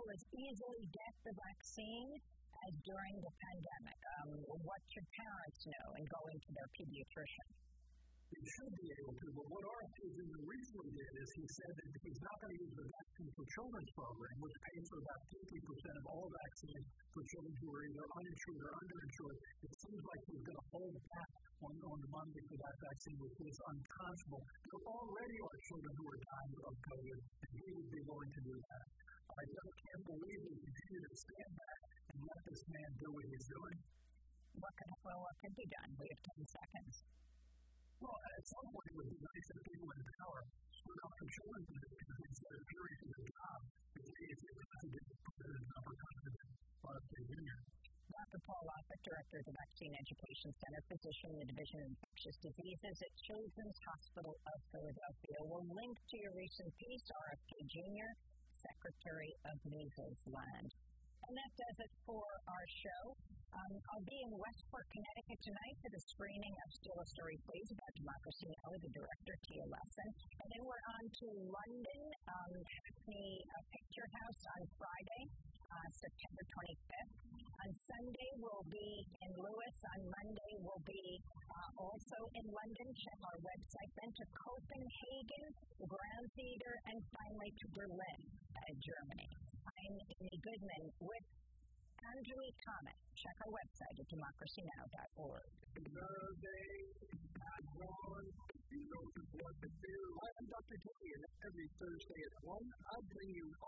as easily get the vaccine as during the pandemic? What should parents know in going to their pediatrician? They should be able to, but what our physician recently did is he said that he's not going to use the Vaccine for Children's program, which pays for about 50% of all vaccines for children who are either uninsured or underinsured. It seems like he's going to hold back on the money for that vaccine, which is unconscionable. There already are children who are dying of COVID, and he would be willing to do that. I just can't believe we continue to stand back and let this man do what he's doing. What can be done? We have 10 seconds. Well, at some point, it would be nice if people in power stood up for children instead of fearing for their job if they contradict President Trump or contradict Ron Jr. Dr. Paul Offit, Director of the Vaccine Education Center, Physician in the Division of Infectious Diseases at Children's Hospital of Philadelphia. We'll link to your recent piece, RFK Jr., Secretary of Measles Land. And that does it for our show. I'll be in Westport, Connecticut tonight for the screening of Steal a Story, Please, about Democracy Now! With the director, Tia Lesson. And then we're on to London, Hackney Picture House on Friday, September 25th. On Sunday, we'll be in Lewis. On Monday, we'll be also in London. Check our website. Then to Copenhagen, the Grand Theater, and finally to Berlin, Germany. I'm Amy Goodman with Andrew E. Thomas. Check our website at democracynow.org. I'm Dr. Tony, and every Thursday at 1, I bring you